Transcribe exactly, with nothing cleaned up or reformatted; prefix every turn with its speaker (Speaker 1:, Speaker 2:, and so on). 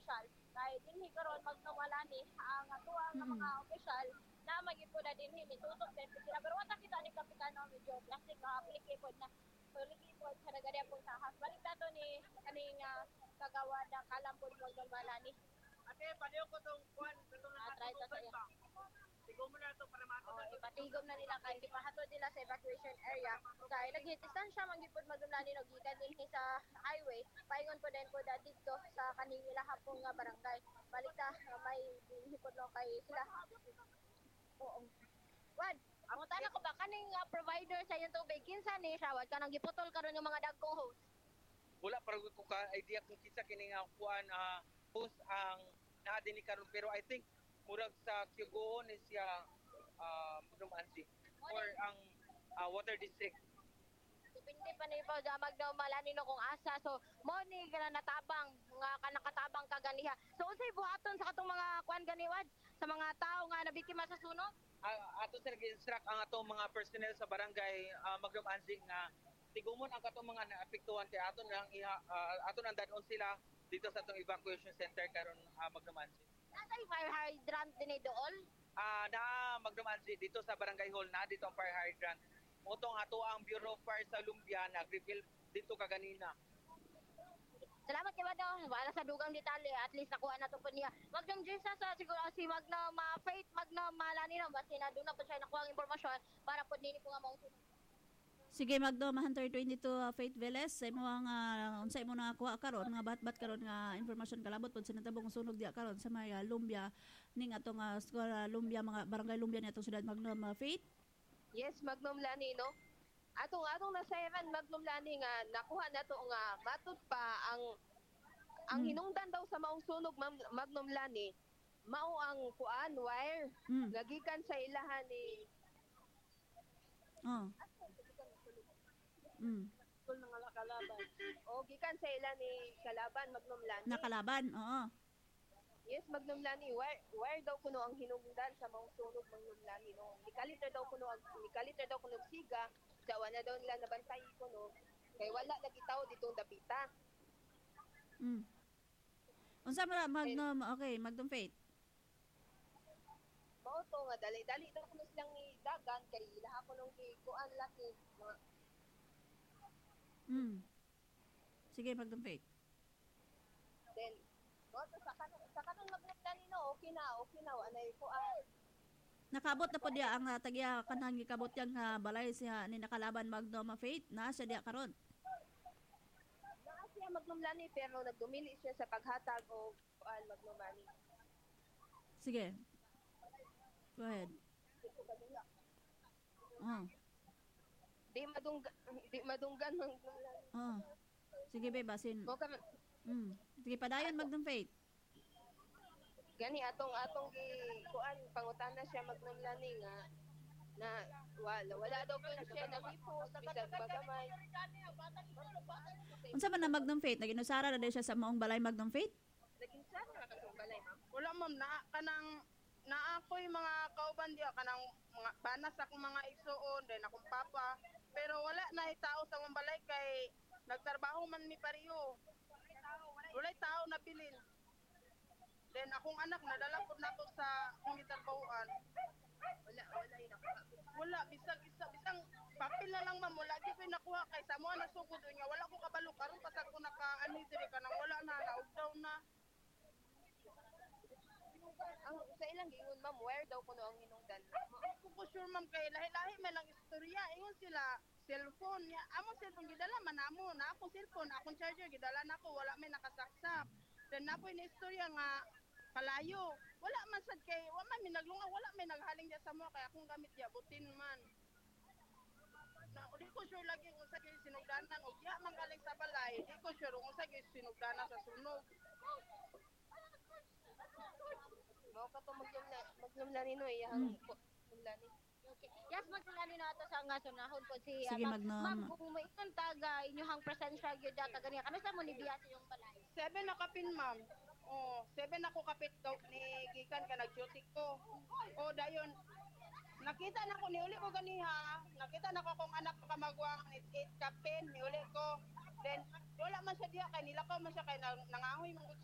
Speaker 1: opisyal kay dinhi karon magkawalani ang ato ang
Speaker 2: Mm.
Speaker 1: mga opisyal na magipod na dinhi nitutok din sila pero wala kita ni kapitano medyo plastic ka aplike pod na so ligi pod sa nagari pong tahas balik dato ni kaning uh, kagawad ang kalampod magkawalani.
Speaker 3: Ate, paliw ko tong kuan, katong
Speaker 1: Ah, try ta sa iya.
Speaker 3: Tigo mo na to para mato
Speaker 1: Oh, ipatigom na nila kay di pahatod nila sa evacuation area. Kay nagdistansya man gipod magumlani no gikan dinhi sa highway. Paingon po din po dito sa kaning ilahap pong nga barangay. Balik ta uh, may hipod no kay sila. Oo. Wad, ang tanong ko ba kaning uh, provider sa iyong tubig kinsa ni siya wad kanang giputol karon yung mga dagkong hose.
Speaker 3: Wala para ko ka idea kung kinsa kini nga kuan ah host ang naa dinhi karon pero I think murag sa Kyugoon is siya uh, Ansi or ang ah, water district.
Speaker 1: Depende pa ni pa damag daw malani no kung asa. So mo ni kana natabang nga kanakatabang kaganiha. So unsay buhaton sa katong mga kuan ganiwad sa mga tao nga nabiktima sa sunog?
Speaker 3: Uh, ato sa nag-instruct ang atong mga personnel sa barangay uh, Magdum Ansi nga tigumon ang katong mga naapektuhan kay aton nang iha uh, aton nang dadon sila dito sa atong evacuation center karon uh, Magdum Ansi.
Speaker 1: Natay fire hydrant dinhi dool?
Speaker 3: Ah, uh, na Magdum Ansi dito sa barangay hall na dito ang fire hydrant. Motong ato ang Bureau of Fire sa Lumbia nag-reveal dito kaganina.
Speaker 1: Salamat kay Bado. Wala sa dugang detalye at least nakuha na to po niya. Magnum Jesus sa siguro si Magnum uh, Faith Magnum Malani no basta na doon na po siya nakuha ang impormasyon para po nini po nga mausunod.
Speaker 2: Sige Magdo Hunter twenty-two uh, Faith Velez sa imo nga uh, unsa imo nakakuha karon nga bat-bat karon nga impormasyon kalabot pud sa natabong sunog diha karon sa may uh, Lumbia ning atong uh, uh, Lumbia mga barangay Lumbia ni atong siyudad Magnum uh, Faith.
Speaker 4: Yes, Magnum Lani, no? Atong atong na seven Magnum Lani nga nakuha nato nga matud pa ang ang
Speaker 2: Mm.
Speaker 4: hinungdan daw sa maong sunog Mag- Magnum Lani mao ang kuan wire
Speaker 2: Mm.
Speaker 4: nga gikan sa ilahan ni
Speaker 2: Oh. Mm.
Speaker 4: kul nga kalaban. O gikan sa ila ni Kalaban Magnum Lani.
Speaker 2: Nakalaban. Oo.
Speaker 4: Yes, Magnum Lani, wire, wire daw kuno ang hinungdan sa maong sunog Magnum Lani, no? Nikaliter daw kuno ang nikaliter daw kuno og siga, dawa na daw nila nabantay kuno. Kay wala lagi tao ditong dapita.
Speaker 2: Mm. Unsa man Magnum okay, Magnum Faith.
Speaker 4: Mao to nga dali-dali daw kuno silang ni dagan kay ilaha kuno gi kuan laki. Mga
Speaker 2: Mm. Sige Magnum Faith.
Speaker 4: then mo to sa kanon sa kanon Magnum Lani no, okay na, okay na wa nay kuan.
Speaker 2: Nakabot na po diya ang uh, tagya kanang gikabot yang uh, balay siya ni nakalaban Magnum Faith na siya diya karon.
Speaker 4: Naa siya Magnum Lani pero nagdumili siya sa paghatag og kuan Magnum Lani.
Speaker 2: Sige. Go ahead. Oh.
Speaker 4: Di madunggan di madunggan Magnum Lani.
Speaker 2: Oh. Sige be basin.
Speaker 4: Mo ka
Speaker 2: Mm. Sige padayon Magnum Faith.
Speaker 4: gani atong atong gi kuan pangutana siya Magnum Lani nga na wala wala daw po siya nagipos bisag bagamay.
Speaker 2: Unsa man na Magnum Faith naginusara na din siya sa maong balay Magnum Faith?
Speaker 4: Naging sana na katong balay ma'am.
Speaker 5: Wala ma'am, na kanang naa ko'y mga kauban diya kanang mga banas akong mga igsuon din akong papa. Pero wala na tao sa mong balay kay nagtrabaho man mi pareho. Wala tao na bilin. Then akong anak nadala pud nako sa akong gitrabahoan.
Speaker 4: Wala wala yun ako.
Speaker 5: Wala bisag isa bisang papel na lang ma'am, wala gyud ko'y nakuha kay sa mo nasugod nga wala ko kabalo karon pasag ko naka ani diri kanang wala na na-down na.
Speaker 4: Ang sa ilang gingon ma'am, where daw kuno ang hinungdan?
Speaker 5: Ako ko sure ma'am kay lahi-lahi may lang istorya. Ingon sila cellphone niya. Amo cellphone gidala man amo na akong cellphone, akong charger gidala nako wala may nakasaksak. Then napoy na istorya nga kalayo. Wala man sad kay wa man minaglunga, wala may naghaling diya sa mo kay akong gamit diya butin man. Na di ko sure lagi kung sa kay sinugdanan o diya man galing sa balay. Di ko sure kung sa kay sinugdanan sa sunog.
Speaker 4: Mao ka to Magnum Lani, Magnum Lani no iyang
Speaker 2: Mm.
Speaker 4: Magnum Lani.
Speaker 1: Okay. Yes, magtulani na ito sa nga sunahon po si
Speaker 2: Sige,
Speaker 1: uh,
Speaker 2: Magnum.
Speaker 1: Ma'am, kung may ikon taga inyong presensya gyud data ganiya. Kami sa mo ni biya sa inyong balay.
Speaker 5: Seven na kapin ma'am. Oh, seven ako kapit daw ni gikan ka nag-duty ko. Oh, dayon. Nakita na ko niuli ko ganiha. Nakita na ko kung anak ka magwang ni eight kapin niuli ko. Then wala man siya diha kay nilakaw man siya kay nang- nangahoy man gud